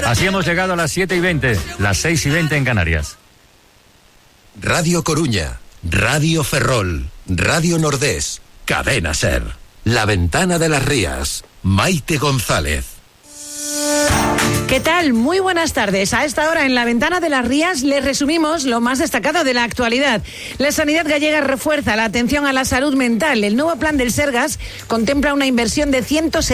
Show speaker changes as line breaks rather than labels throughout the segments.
Así hemos llegado a las 7:20, las 6:20 en Canarias.
Radio Coruña, Radio Ferrol, Radio Nordés, Cadena Ser. La Ventana de las Rías, Maite González.
¿Qué tal? Muy buenas tardes. A esta hora en La Ventana de las Rías les resumimos lo más destacado de la actualidad. La sanidad gallega refuerza la atención a la salud mental. El nuevo plan del Sergas contempla una inversión de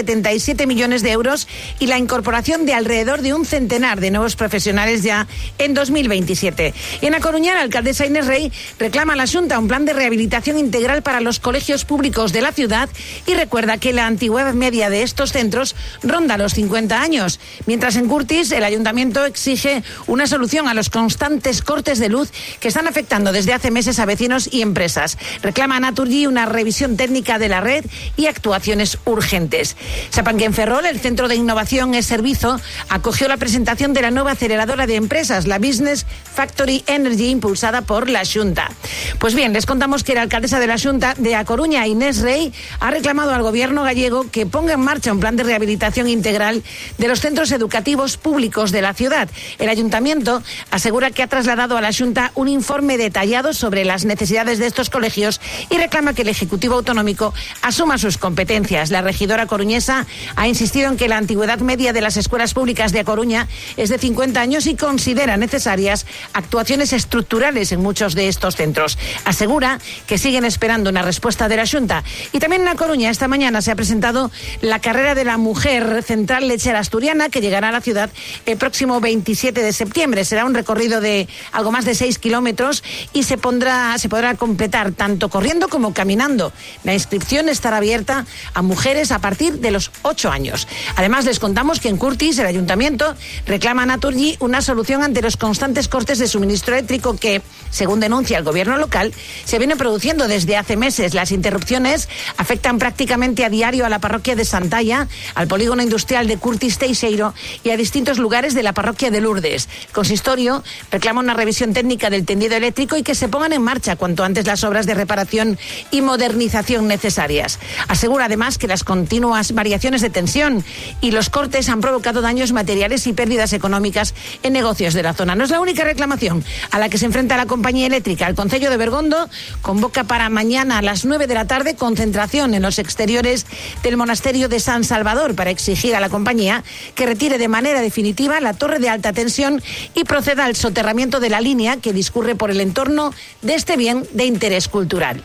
177 millones de euros y la incorporación de alrededor de un centenar de nuevos profesionales ya en 2027. Y en A Coruña, la alcaldesa Inés Rey reclama a la Xunta un plan de rehabilitación integral para los colegios públicos de la ciudad y recuerda que la antigüedad media de estos centros ronda los 50 años. Mientras en Curtis, el ayuntamiento exige una solución a los constantes cortes de luz que están afectando desde hace meses a vecinos y empresas. Reclama a Naturgy una revisión técnica de la red y actuaciones urgentes. Sepan que en Ferrol, el Centro de Innovación y Servizo acogió la presentación de la nueva aceleradora de empresas, la Business Factory Energy, impulsada por la Xunta. Pues bien, les contamos que la alcaldesa de la Xunta de A Coruña, Inés Rey, ha reclamado al gobierno gallego que ponga en marcha un plan de rehabilitación integral de los centros educativos públicos de la ciudad. El ayuntamiento asegura que ha trasladado a la Xunta un informe detallado sobre las necesidades de estos colegios y reclama que el Ejecutivo Autonómico asuma sus competencias. La regidora coruñesa ha insistido en que la antigüedad media de las escuelas públicas de A Coruña es de 50 años y considera necesarias actuaciones estructurales en muchos de estos centros. Asegura que siguen esperando una respuesta de la Xunta. Y también en A Coruña esta mañana se ha presentado la carrera de la mujer Central Lechera Asturiana, que llegará a la ciudad el próximo 27 de septiembre. Será un recorrido de algo más de 6 kilómetros y se podrá completar tanto corriendo como caminando. La inscripción estará abierta a mujeres a partir de los 8 años. Además, les contamos que en Curtis el ayuntamiento reclama a Naturgy una solución ante los constantes cortes de suministro eléctrico que, según denuncia el gobierno local, se viene produciendo desde hace meses. Las interrupciones afectan prácticamente a diario a la parroquia de Santalla, al polígono industrial de Curtis Teixeiro y a distintos lugares de la parroquia de Lourdes. El consistorio reclama una revisión técnica del tendido eléctrico y que se pongan en marcha cuanto antes las obras de reparación y modernización necesarias. Asegura además que las continuas variaciones de tensión y los cortes han provocado daños materiales y pérdidas económicas en negocios de la zona. No es la única reclamación a la que se enfrenta la compañía eléctrica. El Concello de Bergondo convoca para mañana a las 9 de la tarde concentración en los exteriores del monasterio de San Salvador para exigir a la compañía que retire de manera definitiva la torre de alta tensión y proceda al soterramiento de la línea que discurre por el entorno de este bien de interés cultural.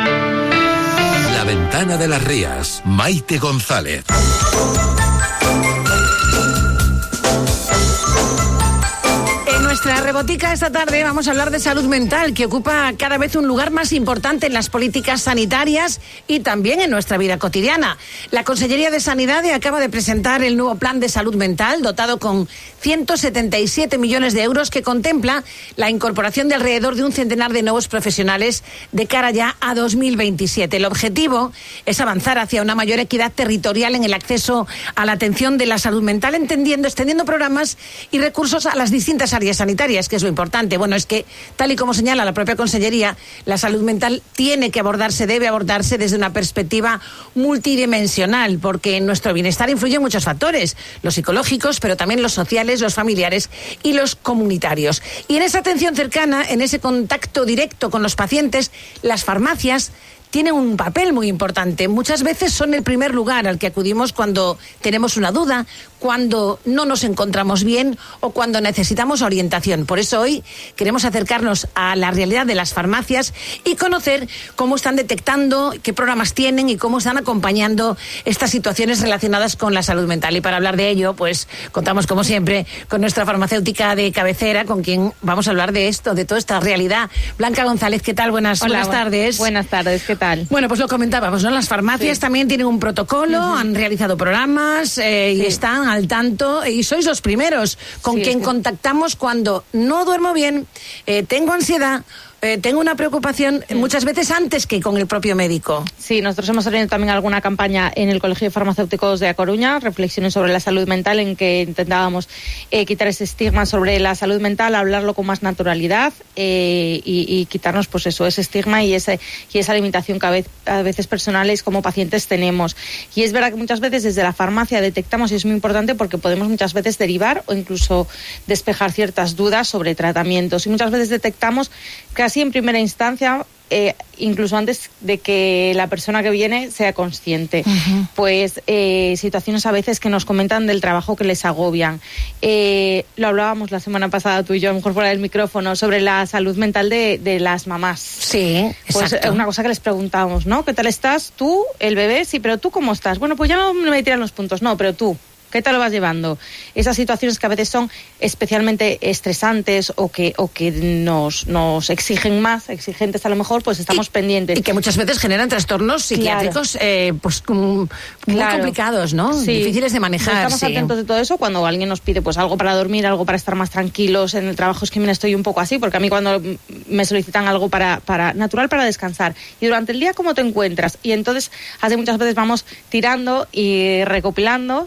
La Ventana de las Rías, Maite González.
Nuestra rebotica esta tarde vamos a hablar de salud mental, que ocupa cada vez un lugar más importante en las políticas sanitarias y también en nuestra vida cotidiana. La Consellería de Sanidad acaba de presentar el nuevo plan de salud mental, dotado con 177 millones de euros, que contempla la incorporación de alrededor de un centenar de nuevos profesionales de cara ya a 2027. El objetivo es avanzar hacia una mayor equidad territorial en el acceso a la atención de la salud mental, extendiendo programas y recursos a las distintas áreas sanitarias, que es lo importante. Bueno, es que, tal y como señala la propia Consellería, la salud mental debe abordarse desde una perspectiva multidimensional, porque en nuestro bienestar influyen muchos factores, los psicológicos, pero también los sociales, los familiares y los comunitarios. Y en esa atención cercana, en ese contacto directo con los pacientes, las farmacias tienen un papel muy importante. Muchas veces son el primer lugar al que acudimos cuando tenemos una duda, cuando no nos encontramos bien o cuando necesitamos orientación. Por eso hoy queremos acercarnos a la realidad de las farmacias y conocer cómo están detectando, qué programas tienen y cómo están acompañando estas situaciones relacionadas con la salud mental. Y para hablar de ello, pues contamos como siempre con nuestra farmacéutica de cabecera, con quien vamos a hablar de esto, de toda esta realidad. Blanca González, ¿qué tal? Buenas tardes.
Buenas tardes, ¿qué tal?
Bueno, pues lo comentábamos, ¿no? Las farmacias también tienen un protocolo, han realizado programas y están al tanto, y sois los primeros con quien contactamos cuando no duermo bien, tengo ansiedad tengo una preocupación muchas veces antes que con el propio médico.
Sí, nosotros hemos tenido también alguna campaña en el Colegio de Farmacéuticos de A Coruña, reflexiones sobre la salud mental, en que intentábamos quitar ese estigma sobre la salud mental, hablarlo con más naturalidad y quitarnos pues eso, ese estigma y esa limitación que a veces personales como pacientes tenemos. Y es verdad que muchas veces desde la farmacia detectamos, y es muy importante porque podemos muchas veces derivar o incluso despejar ciertas dudas sobre tratamientos, y muchas veces detectamos casi en primera instancia, incluso antes de que la persona que viene sea consciente, pues situaciones a veces que nos comentan del trabajo que les agobian. Lo hablábamos la semana pasada tú y yo, a lo mejor fuera del micrófono, sobre la salud mental de las mamás.
Sí,
pues
exacto.
Una cosa que les preguntábamos, ¿no? ¿Qué tal estás? ¿Tú? ¿El bebé? Sí, pero ¿tú cómo estás? Bueno, pues ya no me tiran los puntos, no, pero tú. ¿Qué tal lo vas llevando? Esas situaciones que a veces son especialmente estresantes o que nos exigen más, exigentes a lo mejor, pues estamos pendientes.
Y que muchas veces generan trastornos psiquiátricos pues muy complicados, ¿no?
Sí.
Difíciles de manejar.
Estamos atentos de todo eso cuando alguien nos pide pues algo para dormir, algo para estar más tranquilos. En el trabajo es que me estoy un poco así, porque a mí cuando me solicitan algo para natural para descansar. Y durante el día, ¿cómo te encuentras? Y entonces, hace muchas veces vamos tirando y recopilando.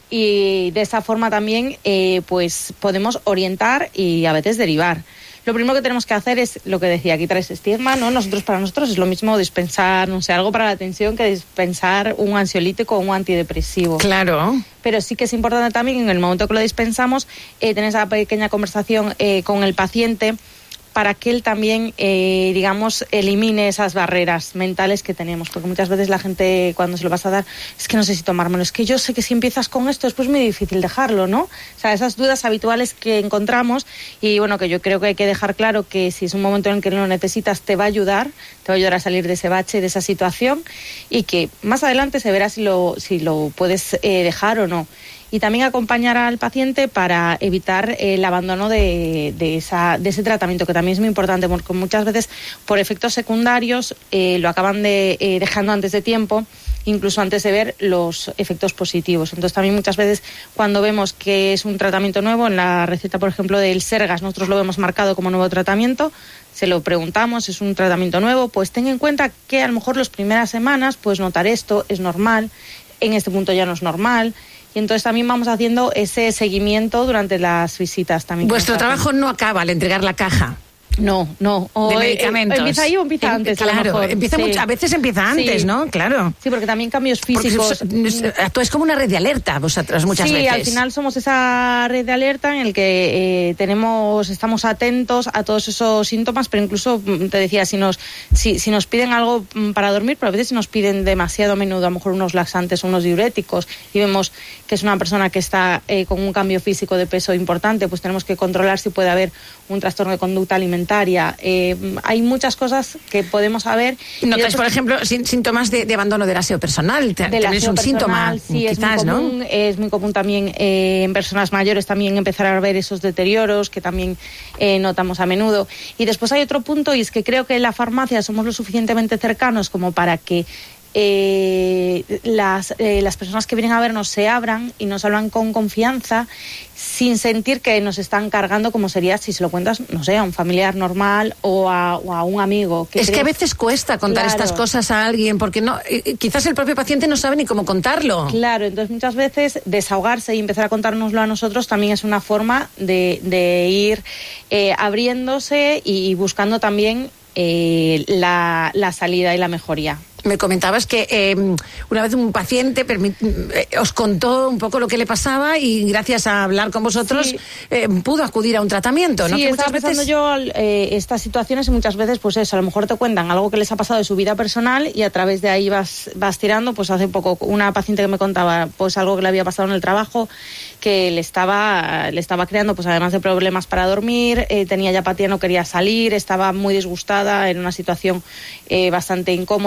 Y de esa forma también pues podemos orientar y a veces derivar. Lo primero que tenemos que hacer es lo que decía, quitar ese estigma, ¿no? Para nosotros es lo mismo dispensar, no sé, algo para la tensión que dispensar un ansiolítico o un antidepresivo.
Claro.
Pero sí que es importante también en el momento que lo dispensamos tener esa pequeña conversación con el paciente, para que él también, digamos, elimine esas barreras mentales que tenemos. Porque muchas veces la gente, cuando se lo vas a dar, es que no sé si tomármelo, es que yo sé que si empiezas con esto es pues muy difícil dejarlo, ¿no? O sea, esas dudas habituales que encontramos, y bueno, que yo creo que hay que dejar claro que si es un momento en el que lo necesitas, te va a ayudar a salir de ese bache, de esa situación, y que más adelante se verá si lo puedes dejar o no. Y también acompañar al paciente para evitar el abandono de ese tratamiento, que también es muy importante, porque muchas veces por efectos secundarios lo acaban dejando antes de tiempo, incluso antes de ver los efectos positivos. Entonces también muchas veces cuando vemos que es un tratamiento nuevo, en la receta por ejemplo del Sergas nosotros lo vemos marcado como nuevo tratamiento, se lo preguntamos, es un tratamiento nuevo, pues ten en cuenta que a lo mejor las primeras semanas pues notar esto es normal, en este punto ya no es normal. Y entonces también vamos haciendo ese seguimiento durante las visitas también.
Vuestro trabajo no acaba al entregar la caja.
No.
De medicamentos.
¿Empieza ahí o empieza antes?
Claro, a veces empieza antes,
sí.
¿no? Claro.
Sí, porque también cambios físicos.
Actuáis como una red de alerta vosotros muchas veces.
Sí, al final somos esa red de alerta en el que estamos atentos a todos esos síntomas, pero incluso, te decía, si nos piden algo para dormir, pero a veces si nos piden demasiado a menudo, a lo mejor unos laxantes o unos diuréticos, y vemos que es una persona que está con un cambio físico de peso importante, pues tenemos que controlar si puede haber un trastorno de conducta alimentaria. Hay muchas cosas que podemos saber.
¿Notáis, por ejemplo, síntomas de abandono del aseo personal? También es un síntoma,
sí,
quizás, ¿no?
Es muy común también en personas mayores también empezar a ver esos deterioros que también notamos a menudo. Y después hay otro punto, y es que creo que en la farmacia somos lo suficientemente cercanos como para que las personas que vienen a vernos se abran y nos hablan con confianza, sin sentir que nos están cargando, como sería si se lo cuentas, no sé, a un familiar normal o a un amigo.
Que a veces cuesta contar estas cosas a alguien, porque quizás el propio paciente no sabe ni cómo contarlo.
Claro, entonces muchas veces desahogarse y empezar a contárnoslo a nosotros también es una forma de ir abriéndose y buscando también la salida y la mejoría.
Me comentabas que una vez un paciente os contó un poco lo que le pasaba y gracias a hablar con vosotros pudo acudir a un tratamiento, ¿no?
Sí,
que
estaba pensando yo estas situaciones, y muchas veces pues eso, a lo mejor te cuentan algo que les ha pasado de su vida personal y a través de ahí vas tirando. Pues hace poco una paciente que me contaba pues algo que le había pasado en el trabajo, que le estaba creando, pues además de problemas para dormir, tenía ya apatía, no quería salir, estaba muy disgustada, en una situación bastante incómoda en la que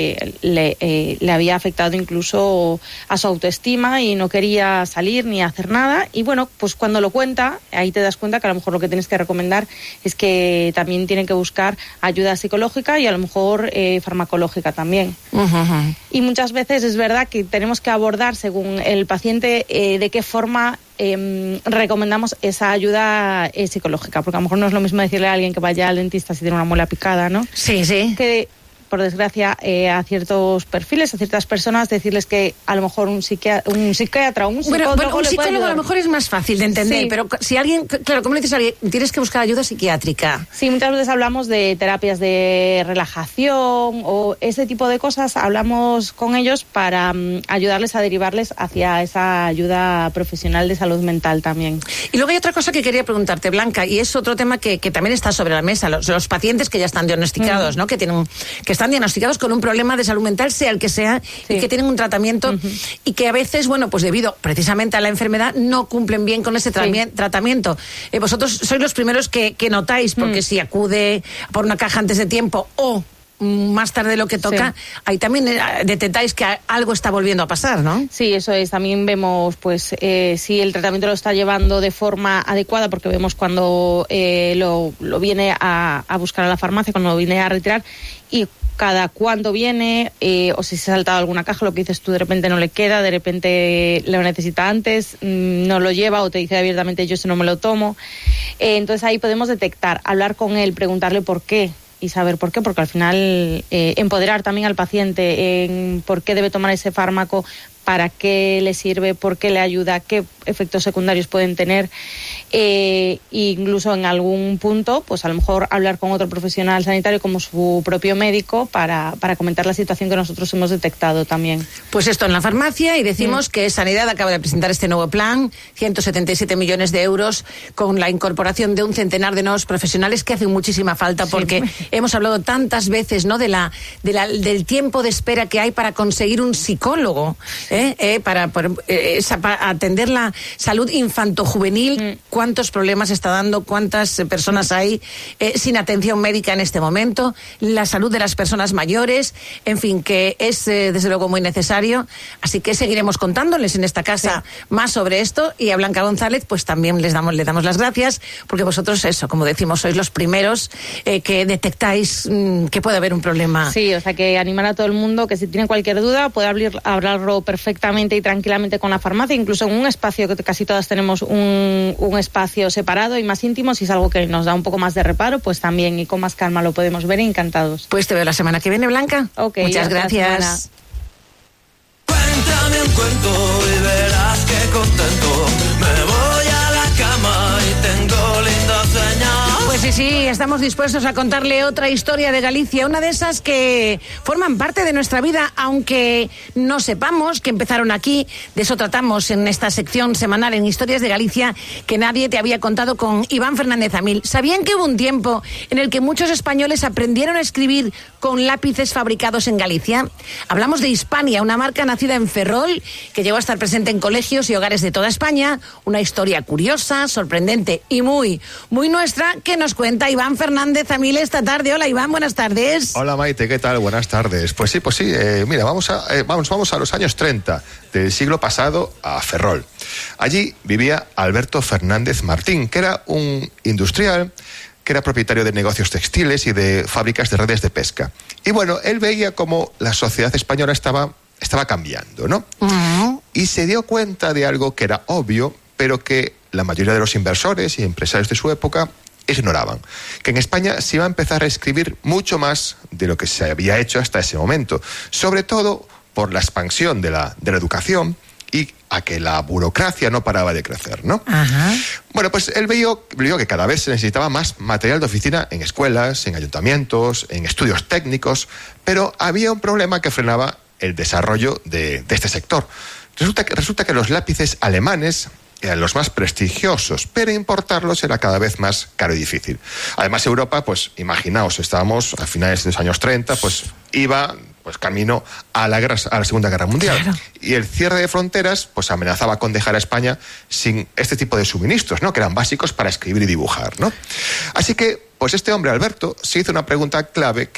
le había afectado incluso a su autoestima y no quería salir ni hacer nada. Y bueno, pues cuando lo cuenta, ahí te das cuenta que a lo mejor lo que tienes que recomendar es que también tienen que buscar ayuda psicológica y a lo mejor farmacológica también. Uh-huh. Y muchas veces es verdad que tenemos que abordar según el paciente de qué forma recomendamos esa ayuda psicológica, porque a lo mejor no es lo mismo decirle a alguien que vaya al dentista si tiene una muela picada, ¿no?
Sí, sí.
Que por desgracia, a ciertos perfiles, a ciertas personas, decirles que a lo mejor un psiquiatra o un psicólogo...
Bueno, un psicólogo a lo mejor es más fácil de entender, sí. Pero si alguien, claro, como le dices a alguien, tienes que buscar ayuda psiquiátrica.
Sí, muchas veces hablamos de terapias de relajación o ese tipo de cosas, hablamos con ellos para ayudarles a derivarles hacia esa ayuda profesional de salud mental también.
Y luego hay otra cosa que quería preguntarte, Blanca, y es otro tema que también está sobre la mesa, los pacientes que ya están diagnosticados, ¿no? Que están diagnosticados con un problema de salud mental, sea el que sea, sí. Y que tienen un tratamiento y que a veces, bueno, pues debido precisamente a la enfermedad no cumplen bien con ese tratamiento. Vosotros sois los primeros que notáis, porque si acude por una caja antes de tiempo o más tarde de lo que toca, ahí también detectáis que algo está volviendo a pasar, ¿no?
Sí, eso es. También vemos, pues, si el tratamiento lo está llevando de forma adecuada, porque vemos cuando lo viene a buscar a la farmacia, cuando lo viene a retirar, y cada cuándo viene, o si se ha saltado alguna caja, lo que dices tú, de repente no le queda, de repente lo necesita antes, no lo lleva, o te dice abiertamente, yo eso no me lo tomo. Entonces ahí podemos detectar, hablar con él, preguntarle por qué, y saber por qué, porque al final empoderar también al paciente en por qué debe tomar ese fármaco, para qué le sirve, por qué le ayuda, qué efectos secundarios pueden tener, incluso en algún punto, pues a lo mejor hablar con otro profesional sanitario como su propio médico para comentar la situación que nosotros hemos detectado también.
Pues esto en la farmacia, y decimos que Sanidad acaba de presentar este nuevo plan, 177 millones de euros, con la incorporación de un centenar de nuevos profesionales que hacen muchísima falta, porque hemos hablado tantas veces, ¿no?, del tiempo de espera que hay para conseguir un psicólogo, para atender la salud infantojuvenil. ¿Cuántos problemas está dando? ¿Cuántas personas hay sin atención médica en este momento? La salud de las personas mayores, en fin, que es desde luego muy necesario. Así que seguiremos contándoles en esta casa más sobre esto, y a Blanca González pues también le damos las gracias, porque vosotros, eso, como decimos, sois los primeros que detectáis que puede haber un problema.
Sí, o sea, que animar a todo el mundo que si tiene cualquier duda puede hablarlo perfectamente y tranquilamente con la farmacia, incluso en un espacio que casi todas tenemos un espacio separado y más íntimo. Si es algo que nos da un poco más de reparo, pues también, y con más calma lo podemos ver, encantados.
Pues te veo la semana que viene, Blanca.
Okay,
muchas gracias.
Cuéntame un cuento y verás que contento me voy a la cama y tengo linda señal.
Pues sí, estamos dispuestos a contarle otra historia de Galicia, una de esas que forman parte de nuestra vida, aunque no sepamos que empezaron aquí. De eso tratamos en esta sección semanal en Historias de Galicia, que nadie te había contado, con Iván Fernández Amil. ¿Sabían que hubo un tiempo en el que muchos españoles aprendieron a escribir con lápices fabricados en Galicia? Hablamos de Hispania, una marca nacida en Ferrol, que llegó a estar presente en colegios y hogares de toda España. Una historia curiosa, sorprendente y muy, muy nuestra, que nos cuenta Iván Fernández Amil esta tarde. Hola, Iván, buenas tardes.
Hola, Maite, ¿qué tal? Buenas tardes. Pues sí, mira, vamos a los años 30 del siglo pasado, a Ferrol. Allí vivía Alberto Fernández Martín, que era un industrial, que era propietario de negocios textiles y de fábricas de redes de pesca. Y bueno, él veía como la sociedad española estaba cambiando, ¿no? Uh-huh. Y se dio cuenta de algo que era obvio, pero que la mayoría de los inversores y empresarios de su época ignoraban: que en España se iba a empezar a escribir mucho más de lo que se había hecho hasta ese momento, sobre todo por la expansión de la educación y a que la burocracia no paraba de crecer, ¿no? Ajá. Bueno, pues él vio que cada vez se necesitaba más material de oficina en escuelas, en ayuntamientos, en estudios técnicos, pero había un problema que frenaba el desarrollo de este sector. Resulta que los lápices alemanes eran los más prestigiosos, pero importarlos era cada vez más caro y difícil. Además, Europa, pues imaginaos, estábamos a finales de los años 30, pues iba camino a la Segunda Guerra Mundial. Claro. Y el cierre de fronteras pues amenazaba con dejar a España sin este tipo de suministros, ¿no?, que eran básicos para escribir y dibujar, ¿no? Así que, pues este hombre, Alberto, se hizo una pregunta clave que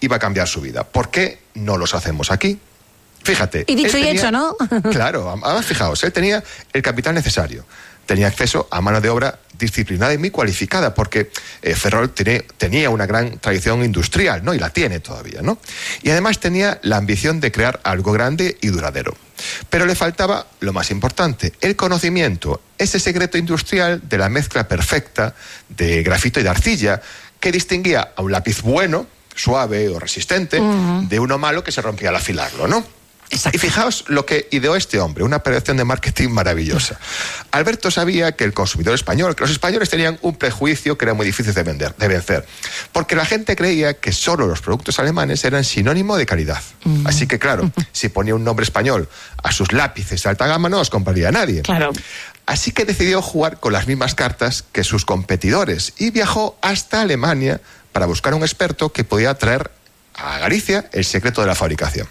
iba a cambiar su vida. ¿Por qué no los hacemos aquí? Fíjate.
Y dicho y hecho, ¿no?
Claro, además fijaos, él tenía el capital necesario. Tenía acceso a mano de obra disciplinada y muy cualificada, porque Ferrol tenía una gran tradición industrial, ¿no? Y la tiene todavía, ¿no? Y además tenía la ambición de crear algo grande y duradero. Pero le faltaba lo más importante, el conocimiento, ese secreto industrial de la mezcla perfecta de grafito y de arcilla, que distinguía a un lápiz bueno, suave o resistente, de uno malo que se rompía al afilarlo, ¿no? Exacto. Y fijaos lo que ideó este hombre, una operación de marketing maravillosa. Alberto sabía que el consumidor español, que los españoles tenían un prejuicio que era muy difícil de vencer, porque la gente creía que solo los productos alemanes eran sinónimo de calidad. Así que, claro, si ponía un nombre español a sus lápices de alta gama, no los compraría nadie.
Claro.
Así que decidió jugar con las mismas cartas que sus competidores y viajó hasta Alemania para buscar un experto que podía traer a Galicia el secreto de la fabricación.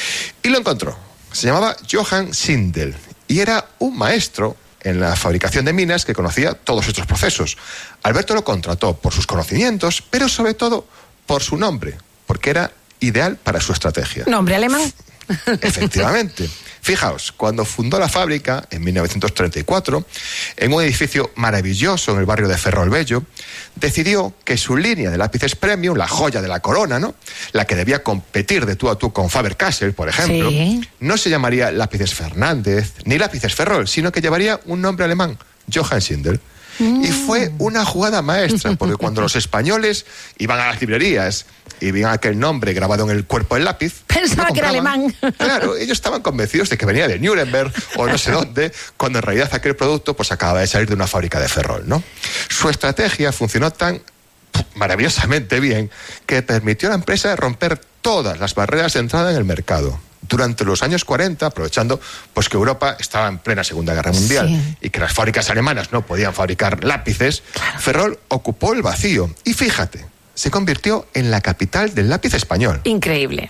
Y lo encontró. Se llamaba Johann Sindel y era un maestro en la fabricación de minas que conocía todos estos procesos. Alberto lo contrató por sus conocimientos, pero sobre todo por su nombre, porque era ideal para su estrategia.
¿Nombre alemán?
Efectivamente. Fijaos, cuando fundó la fábrica, en 1934, en un edificio maravilloso en el barrio de Ferrol Bello, decidió que su línea de lápices premium, la joya de la corona, ¿no?, la que debía competir de tú a tú con Faber-Castell, por ejemplo, no se llamaría Lápices Fernández ni Lápices Ferrol, sino que llevaría un nombre alemán, Johann Sindel. Y fue una jugada maestra, porque cuando los españoles iban a las librerías y veían aquel nombre grabado en el cuerpo del lápiz,
pensaba que era alemán.
Claro, ellos estaban convencidos de que venía de Nuremberg o no sé dónde, cuando en realidad aquel producto pues acababa de salir de una fábrica de Ferrol, ¿no? Su estrategia funcionó tan maravillosamente bien que permitió a la empresa romper todas las barreras de entrada en el mercado. Durante los años 40, aprovechando pues que Europa estaba en plena Segunda Guerra Mundial y que las fábricas alemanas no podían fabricar lápices, Ferrol ocupó el vacío y fíjate, se convirtió en la capital del lápiz español.
Increíble.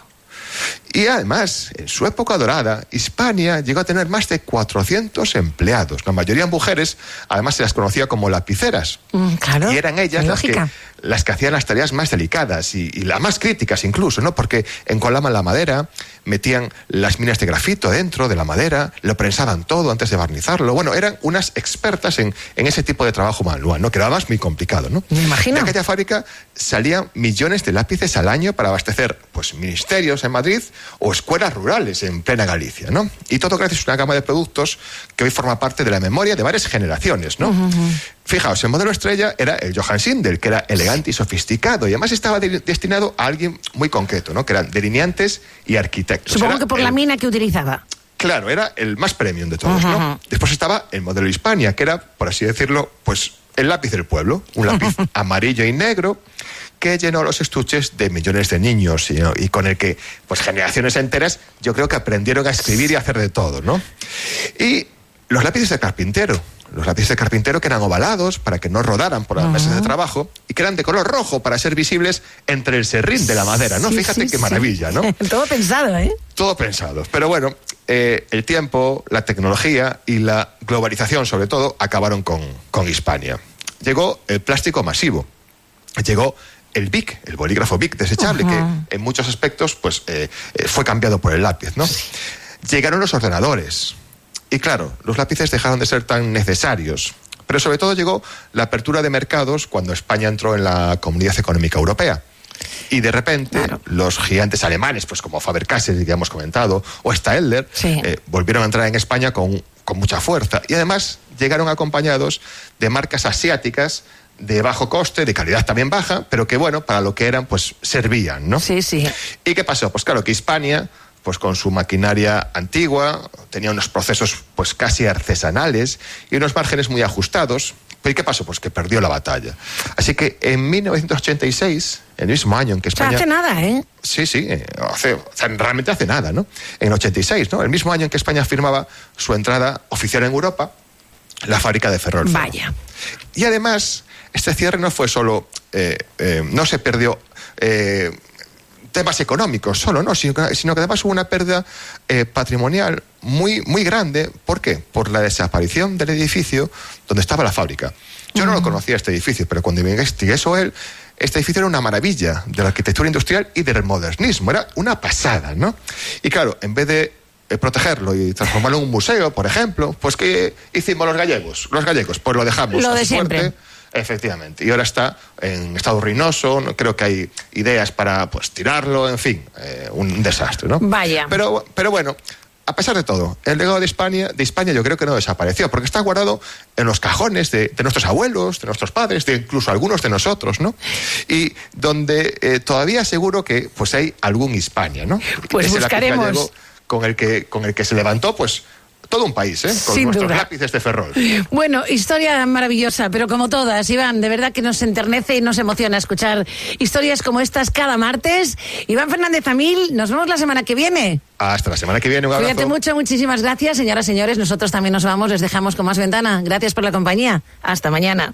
Y además, en su época dorada, Hispania llegó a tener más de 400 empleados, la mayoría mujeres, además se las conocía como lapiceras.
Claro,
y eran ellas las que hacían las tareas más delicadas y las más críticas incluso, ¿no? Porque encolaban la madera, metían las minas de grafito dentro de la madera, lo prensaban todo antes de barnizarlo. Bueno, eran unas expertas en ese tipo de trabajo manual, ¿no? Que era más muy complicado, ¿no?
Me imagino.
De aquella fábrica salían millones de lápices al año para abastecer, pues, ministerios en Madrid o escuelas rurales en plena Galicia, ¿no? Y todo gracias a una gama de productos que hoy forma parte de la memoria de varias generaciones, ¿no? Fijaos, el modelo estrella era el Johann Sindel, que era elegante y sofisticado, y además estaba destinado a alguien muy concreto, ¿no? Que eran delineantes y arquitectos.
Supongo que por la mina que utilizaba.
Claro, era el más premium de todos, ¿no? Después estaba el modelo Hispania, que era, por así decirlo, pues el lápiz del pueblo, un lápiz amarillo y negro que llenó los estuches de millones de niños y con el que, pues, generaciones enteras, yo creo que aprendieron a escribir y a hacer de todo, ¿no? Y los lápices de carpintero. Los lápices de carpintero que eran ovalados para que no rodaran por las mesas de trabajo y que eran de color rojo para ser visibles entre el serrín de la madera, ¿no? Fíjate qué maravilla, ¿no?
Todo pensado, ¿eh?
Todo pensado. Pero bueno, el tiempo, la tecnología y la globalización, sobre todo, acabaron con Hispania. Llegó el plástico masivo. Llegó el Bic, el bolígrafo Bic desechable, que en muchos aspectos pues fue cambiado por el lápiz, ¿no? Llegaron los ordenadores. Y claro, los lápices dejaron de ser tan necesarios. Pero sobre todo llegó la apertura de mercados cuando España entró en la Comunidad Económica Europea. Y de repente, los gigantes alemanes, pues como Faber-Castell, que hemos comentado, o Staedtler, volvieron a entrar en España con mucha fuerza. Y además llegaron acompañados de marcas asiáticas de bajo coste, de calidad también baja, pero que bueno, para lo que eran, pues servían, ¿no? Sí, sí. ¿Y qué pasó? Pues claro, que Hispania, pues con su maquinaria antigua, tenía unos procesos pues casi artesanales y unos márgenes muy ajustados. ¿Pero qué pasó? Pues que perdió la batalla. Así que en 1986, el mismo año en que España...
O sea, hace nada, ¿eh?
Sí, realmente hace nada, ¿no? En 86, ¿no? El mismo año en que España firmaba su entrada oficial en Europa, la fábrica de Ferrol.
Vaya.
Y además, este cierre no fue solo... no se perdió... temas económicos solo, no, sino que además hubo una pérdida patrimonial muy, muy grande. ¿Por qué? Por la desaparición del edificio donde estaba la fábrica. Yo no lo conocía este edificio, pero cuando investigué eso este edificio era una maravilla de la arquitectura industrial y del modernismo, era una pasada, ¿no? Y claro, en vez de protegerlo y transformarlo en un museo, por ejemplo, pues ¿qué hicimos los gallegos? Los gallegos, pues lo dejamos
lo
a
de
su suerte.
siempre.
Efectivamente, y ahora está en estado ruinoso, no creo que hay ideas para pues tirarlo, en fin, un desastre, ¿no?
Vaya.
Pero bueno, a pesar de todo, el legado de España yo creo que no desapareció, porque está guardado en los cajones de nuestros abuelos, de nuestros padres, de incluso algunos de nosotros, ¿no? Y donde todavía seguro que pues hay algún Hispania, ¿no?
Pues
ese
buscaremos.
lápiz gallego con el que se levantó, pues, todo un país, con
Sin
nuestros
duda.
lápices de Ferrol.
Bueno, historia maravillosa, pero como todas, Iván, de verdad que nos enternece y nos emociona escuchar historias como estas cada martes. Iván Fernández Amil, nos vemos la semana que viene.
Hasta la semana que viene, un abrazo.
Cuídate mucho, muchísimas gracias, señoras y señores. Nosotros también nos vamos, les dejamos con más ventana. Gracias por la compañía. Hasta mañana.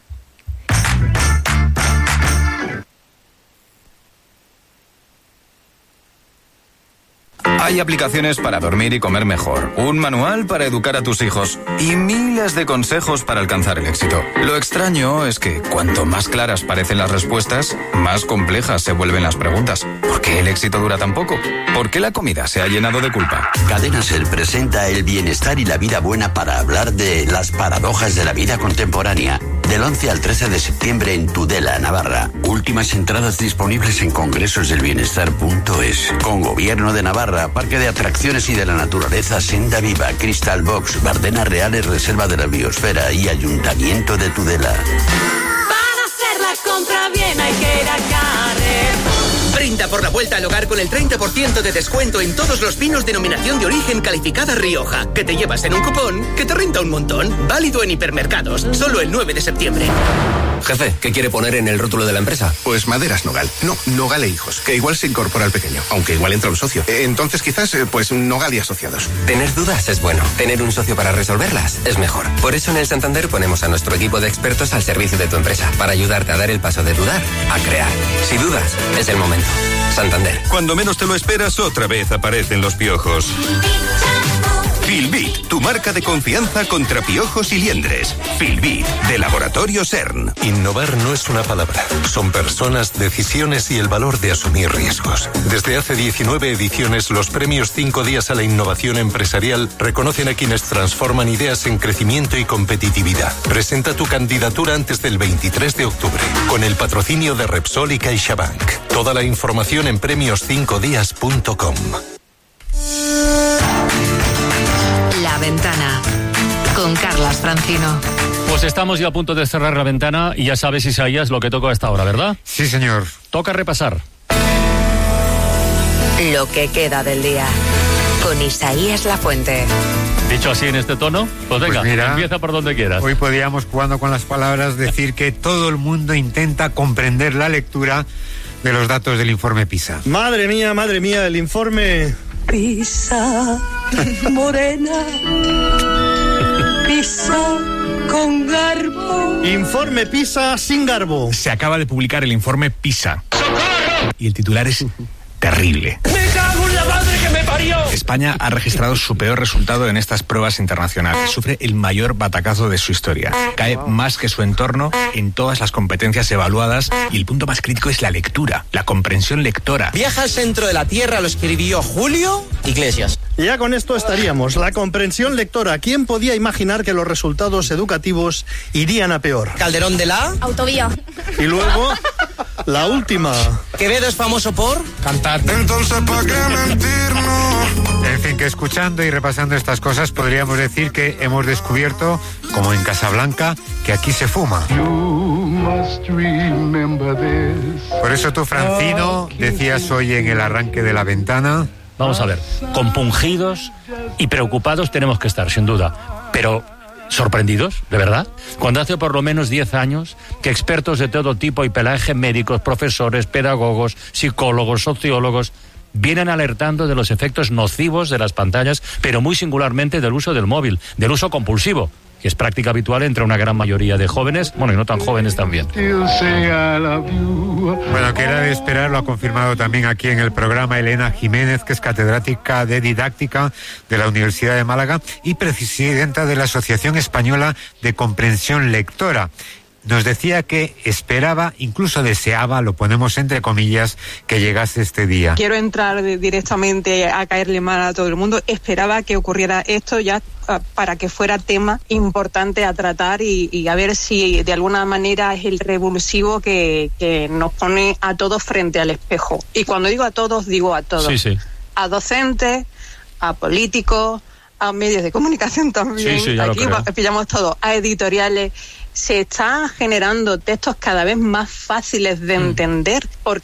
Hay aplicaciones para dormir y comer mejor, un manual para educar a tus hijos y miles de consejos para alcanzar el éxito. Lo extraño es que cuanto más claras parecen las respuestas, más complejas se vuelven las preguntas. ¿Por qué el éxito dura tan poco? ¿Por qué la comida se ha llenado de culpa?
Cadena Ser presenta el bienestar y la vida buena para hablar de las paradojas de la vida contemporánea. Del 11 al 13 de septiembre en Tudela, Navarra. Últimas entradas disponibles en congresosdelbienestar.es. Con Gobierno de Navarra, Parque de Atracciones y de la Naturaleza, Senda Viva, Crystal Box, Bardenas Reales, Reserva de la Biosfera y Ayuntamiento de Tudela.
Para hacer la compra bien hay que ir a Carrefour. Brinda por la vuelta al hogar con el 30% de descuento en todos los vinos denominación de origen calificada Rioja, que te llevas en un cupón que te renta un montón. Válido en hipermercados, solo el 9 de septiembre.
Jefe, ¿qué quiere poner en el rótulo de la empresa?
Pues Maderas Nogal. No, Nogal e Hijos, que igual se incorpora al pequeño, aunque igual entra un socio. Entonces quizás, pues Nogal y Asociados.
Tener dudas es bueno. Tener un socio para resolverlas es mejor. Por eso en el Santander ponemos a nuestro equipo de expertos al servicio de tu empresa, para ayudarte a dar el paso de dudar a crear. Si dudas, es el momento. Santander.
Cuando menos te lo esperas, otra vez aparecen los piojos. Filbit, tu marca de confianza contra piojos y liendres. Filbit, de Laboratorio CERN.
Innovar no es una palabra. Son personas, decisiones y el valor de asumir riesgos. Desde hace 19 ediciones, los premios 5 días a la innovación empresarial reconocen a quienes transforman ideas en crecimiento y competitividad. Presenta tu candidatura antes del 23 de octubre, con el patrocinio de Repsol y CaixaBank. Toda la información en premios5días.com.
La Ventana, con Carlas Francino.
Pues estamos ya a punto de cerrar la ventana y ya sabes, Isaías, lo que toca a esta hora, ¿verdad?
Sí, señor.
Toca repasar.
Lo que queda del día, con Isaías Lafuente.
Dicho así en este tono, pues venga,
Pues mira,
empieza por donde quieras.
Hoy podíamos, jugando con las palabras, decir que todo el mundo intenta comprender la lectura de los datos del informe PISA.
Madre mía, el informe...
Pisa morena, pisa con garbo.
Informe PISA sin garbo.
Se acaba de publicar el informe PISA. Y el titular es terrible.
¡Me cago en la madre que me parió!
España ha registrado su peor resultado en estas pruebas internacionales. Sufre el mayor batacazo de su historia. Cae más que su entorno en todas las competencias evaluadas y el punto más crítico es la lectura, la comprensión lectora.
Viaja al centro de la Tierra, lo escribió Julio Iglesias.
Ya con esto estaríamos. La comprensión lectora. ¿Quién podía imaginar que los resultados educativos irían a peor?
Calderón de la...
Autovía.
Y luego, la última.
Quevedo es famoso por...
cantar.
Entonces, ¿para qué mentirnos?
En fin, que escuchando y repasando estas cosas podríamos decir que hemos descubierto, como en Casablanca, que aquí se fuma. Por eso tú, Francino, decías hoy en el arranque de la ventana...
Vamos a ver, compungidos y preocupados tenemos que estar, sin duda, pero sorprendidos, ¿de verdad? Cuando hace por lo menos 10 años que expertos de todo tipo y pelaje, médicos, profesores, pedagogos, psicólogos, sociólogos, vienen alertando de los efectos nocivos de las pantallas, pero muy singularmente del uso del móvil, del uso compulsivo, que es práctica habitual entre una gran mayoría de jóvenes, bueno, y no tan jóvenes también.
Bueno, que era de esperar, lo ha confirmado también aquí en el programa Elena Jiménez, que es catedrática de didáctica de la Universidad de Málaga y presidenta de la Asociación Española de Comprensión Lectora. nos decía que esperaba, incluso deseaba, lo ponemos entre comillas, que llegase este día.
Quiero entrar directamente a caerle mal a todo el mundo. Esperaba que ocurriera esto ya para que fuera tema importante a tratar y a ver si de alguna manera es el revulsivo que nos pone a todos frente al espejo. Y cuando digo a todos, digo a todos.
Sí, sí.
A docentes, a políticos, a medios de comunicación también.
Sí, ya
aquí pillamos todo, a editoriales. Se están generando textos cada vez más fáciles de entender, porque